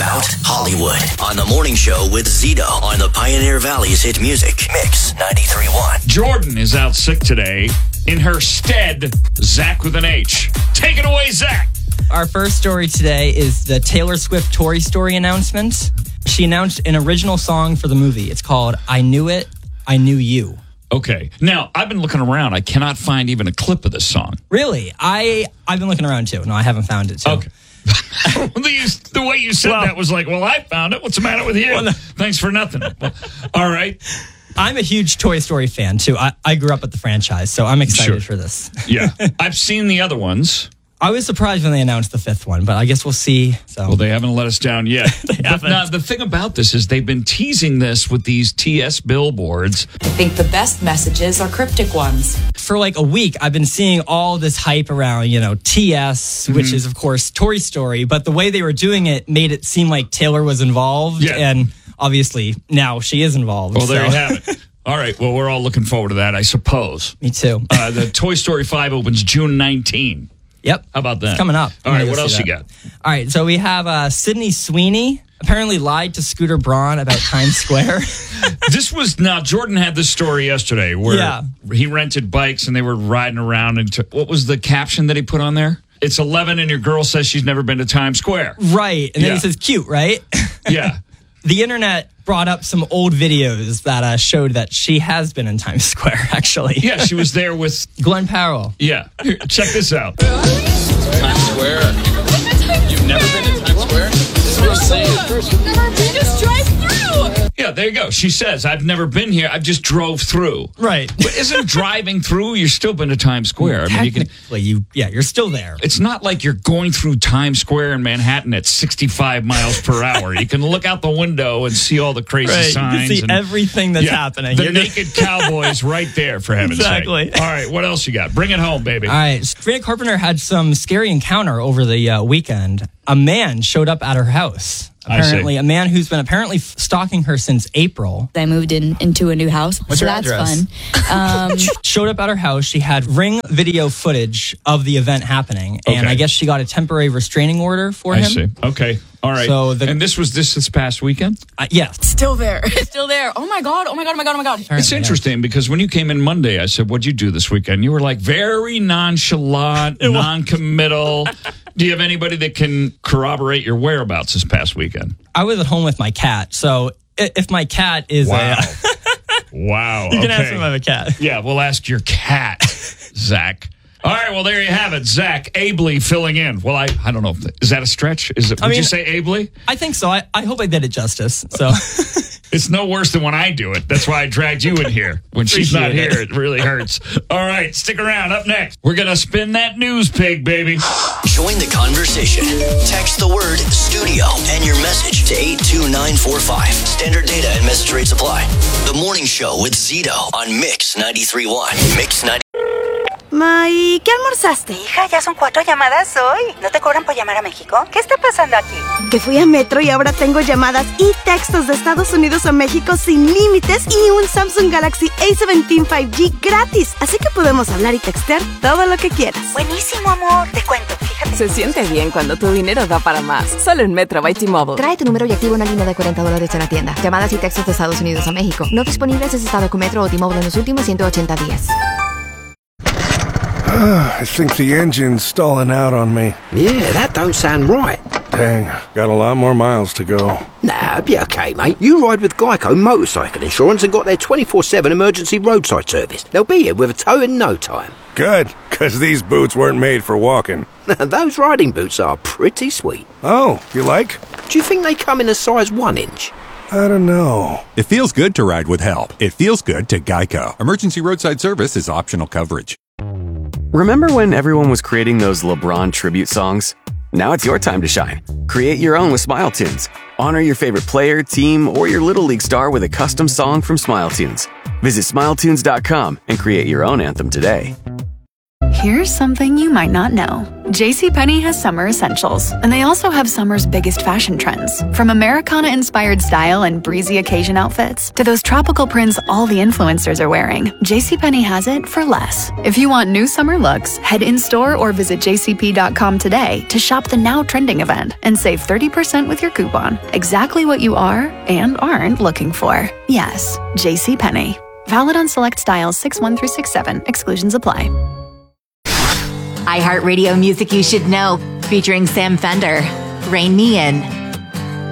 about Hollywood on the morning show with Zito on the Pioneer Valley's hit music Mix 93.1. Jordan is out sick today. In her stead, Zach with an H. Take it away, Zach. Our first story today is the Taylor Swift Toy Story announcement. She announced an original song for the movie. It's called I Knew It, I Knew You. Okay. Now, I've been looking around. I cannot find even a clip of this song. Really? I've been looking around too. No, I haven't found it too. Okay. The way you said that was like, well, I found it. What's the matter with you? Well, no. Thanks for nothing. Well, all right. I'm a huge Toy Story fan too. I grew up with the franchise, so I'm excited for this. Yeah. I've seen the other ones. I was surprised when they announced the fifth one, but I guess we'll see. So. Well, they haven't let us down yet. Now, the thing about this is they've been teasing this with these TS billboards. I think the best messages are cryptic ones. For like a week, I've been seeing all this hype around, TS, which is, of course, Toy Story. But the way they were doing it made it seem like Taylor was involved. Yeah. And obviously, now she is involved. Well, there you have it. All right. Well, we're all looking forward to that, I suppose. Me too. The Toy Story 5 opens June 19. Yep. How about that? It's coming up. All right, what else you got? All right, so we have Sydney Sweeney apparently lied to Scooter Braun about Times Square. Jordan had this story yesterday where he rented bikes and they were riding around. And what was the caption that he put on there? It's 11 and your girl says she's never been to Times Square. Right. And then he says, cute, right? Yeah. The internet brought up some old videos that showed that she has been in Times Square, actually. Yeah, she was there with Glenn Powell. Yeah. Here, check this out. Times Square. You've never been to Times Square? This is what I'm saying. You just drive through. Yeah, there you go. She says, I've never been here. I've just drove through. Right. But isn't driving through, you're still been to Times Square. I mean, you're still there. It's not like you're going through Times Square in Manhattan at 65 miles per hour. You can look out the window and see all the crazy signs. You can see everything that's happening. The naked cowboys right there, for heaven's sake. All right, what else you got? Bring it home, baby. All right. Sabrina Carpenter had some scary encounter over the weekend. A man showed up at her house. Apparently, a man who's been apparently stalking her since April. I moved into a new house. What's your address? Fun. Showed up at her house. She had Ring video footage of the event happening. And I guess she got a temporary restraining order for him. I see. Okay. All right. So and this was this past weekend? Yeah. Still there. Still there. Oh my God. Oh my God. Oh my God. Oh my God. It's interesting because when you came in Monday, I said, what'd you do this weekend? You were like very nonchalant, non-committal. Do you have anybody that can corroborate your whereabouts this past weekend? I was at home with my cat. So if my cat is Wow. You can ask him if I have a cat. Yeah, we'll ask your cat, Zach. All right, well, there you have it. Zach ably filling in. Well, I don't know. Is that a stretch? Would you say ably? I think so. I hope I did it justice. So it's no worse than when I do it. That's why I dragged you in here. When she's not here, it really hurts. All right, stick around. Up next, we're going to spin that news pig, baby. Join the conversation. Text the word studio and your message to 82945. Standard data and message rates apply. The Morning Show with Zito on Mix 93.1. Mix 90. May, ¿qué almorzaste? Hija, ya son 4 llamadas hoy. ¿No te cobran por llamar a México? ¿Qué está pasando aquí? Que fui a Metro y ahora tengo llamadas y textos de Estados Unidos a México sin límites y un Samsung Galaxy A17 5G gratis. Así que podemos hablar y textear todo lo que quieras. Buenísimo, amor. Te cuento, fíjate. Se siente bien cuando tu dinero da para más. Solo en Metro by T-Mobile. Trae tu número y activa una línea de $40 en la tienda. Llamadas y textos de Estados Unidos a México. No disponibles si has estado con Metro o T-Mobile en los últimos 180 días. I think the engine's stalling out on me. Yeah, that don't sound right. Dang, got a lot more miles to go. Nah, be okay, mate. You ride with Geico Motorcycle Insurance and got their 24/7 emergency roadside service. They'll be here with a tow in no time. Good, because these boots weren't made for walking. Those riding boots are pretty sweet. Oh, you like? Do you think they come in a size 1 inch? I don't know. It feels good to ride with help. It feels good to Geico. Emergency roadside service is optional coverage. Remember when everyone was creating those LeBron tribute songs? Now it's your time to shine. Create your own with Smile Tunes. Honor your favorite player, team, or your Little League star with a custom song from Smile Tunes. Visit SmileTunes.com and create your own anthem today. Here's something you might not know. JCPenney has summer essentials, and they also have summer's biggest fashion trends. From Americana-inspired style and breezy occasion outfits to those tropical prints all the influencers are wearing, JCPenney has it for less. If you want new summer looks, head in-store or visit jcp.com today to shop the now trending event and save 30% with your coupon. Exactly what you are and aren't looking for. Yes, JCPenney. Valid on select styles 6-1 through 6-7. Exclusions apply. iHeartRadio Music You Should Know, featuring Sam Fender, Rain Me In.